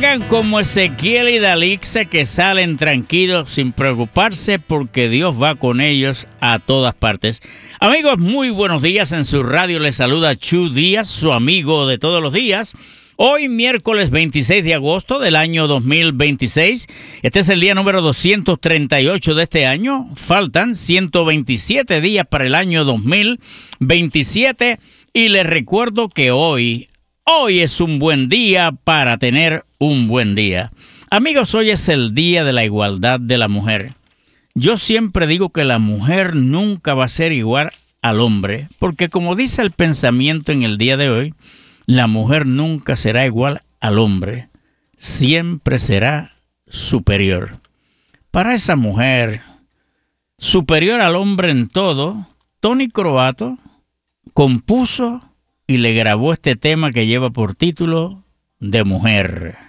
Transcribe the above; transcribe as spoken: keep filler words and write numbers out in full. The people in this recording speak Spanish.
Hagan como Ezequiel y Dalixa, que salen tranquilos sin preocuparse porque Dios va con ellos a todas partes. Amigos, muy buenos días. En su radio les saluda Chu Díaz, su amigo de todos los días. Hoy miércoles veintiséis de agosto del año dos mil veintiséis. Este es el día número doscientos treinta y ocho de este año. Faltan ciento veintisiete días para el año dos mil veintisiete. Y les recuerdo que hoy... Hoy es un buen día para tener un buen día. Amigos, hoy es el día de la igualdad de la mujer. Yo siempre digo que la mujer nunca va a ser igual al hombre, porque como dice el pensamiento en el día de hoy, la mujer nunca será igual al hombre, siempre será superior. Para esa mujer superior al hombre en todo, Tony Croato compuso y le grabó este tema que lleva por título De Mujer.